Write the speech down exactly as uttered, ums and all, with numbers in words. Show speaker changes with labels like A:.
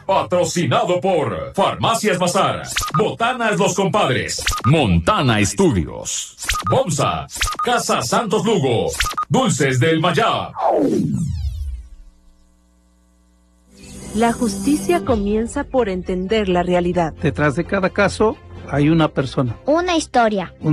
A: Patrocinado por Farmacias Bazar, Botanas Los Compadres, Montana Estudios, Bomsa, Casa Santos Lugo, Dulces del Mayab.
B: La justicia comienza por entender la realidad.
C: Detrás de cada caso hay una persona.
D: Una historia.
C: Un